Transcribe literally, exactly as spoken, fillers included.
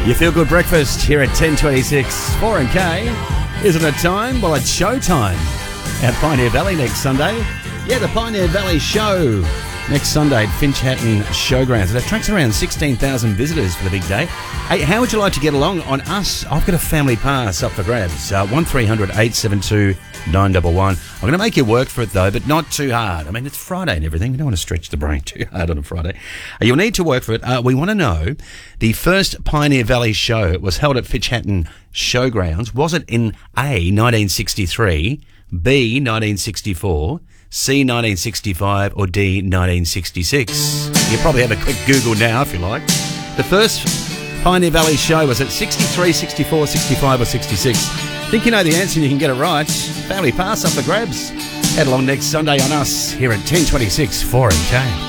Your Feel Good Breakfast here at ten twenty-six, four and K. Isn't it time? Well, it's show time at Pioneer Valley next Sunday. Yeah, the Pioneer Valley Show next Sunday at Finch Hatton Showgrounds. It attracts around sixteen thousand visitors for the big day. Hey, how would you like to get along on us? I've got a family pass up for grabs. Uh, one three hundred eight seven two nine one one. I'm going to make you work for it, though, but not too hard. I mean, it's Friday and everything. We don't want to stretch the brain too hard on a Friday. Uh, you'll need to work for it. Uh, we want to know, the first Pioneer Valley show was held at Finch Hatton Showgrounds. Was it in A, nineteen sixty-three, B, nineteen sixty-four, C, nineteen sixty-five, or D, nineteen sixty-six? You probably have a quick Google now if you like. The first Pioneer Valley show was at sixty-three, sixty-four, sixty-five, or sixty-six. Think you know the answer and you can get it right. Family pass up for grabs. Head along next Sunday on us here at ten twenty-six, four and K.